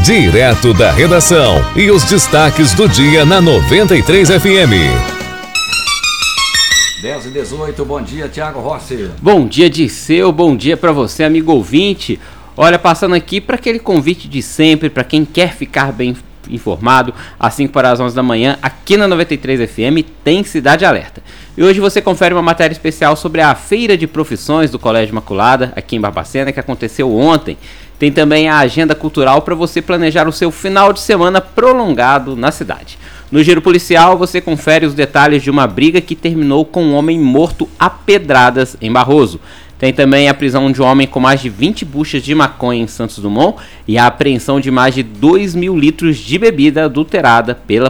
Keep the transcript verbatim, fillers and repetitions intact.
direto da redação e os destaques do dia na noventa e três F M. dez e dezoito, bom dia, Thiago Rossi. Bom dia, Dirceu, bom dia para você, amigo ouvinte. Olha, passando aqui para aquele convite de sempre, para quem quer ficar bem informado, às cinco para as onze da manhã, aqui na noventa e três F M tem Cidade Alerta. E hoje você confere uma matéria especial sobre a Feira de Profissões do Colégio Imaculada, aqui em Barbacena, que aconteceu ontem. Tem também a agenda cultural para você planejar o seu final de semana prolongado na cidade. No Giro Policial, você confere os detalhes de uma briga que terminou com um homem morto a pedradas em Barroso. Tem também a prisão de um homem com mais de vinte buchas de maconha em Santos Dumont e a apreensão de mais de dois mil litros de bebida adulterada pela